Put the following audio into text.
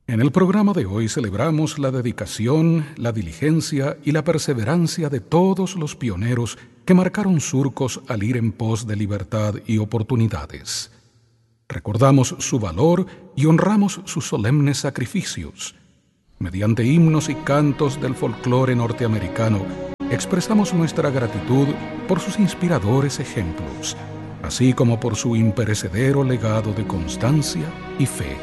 En el programa de hoy celebramos la dedicación, la diligencia y la perseverancia de todos los pioneros que marcaron surcos al ir en pos de libertad y oportunidades. Recordamos su valor y honramos sus solemnes sacrificios. Mediante himnos y cantos del folclore norteamericano, expresamos nuestra gratitud por sus inspiradores ejemplos, así como por su imperecedero legado de constancia y fe.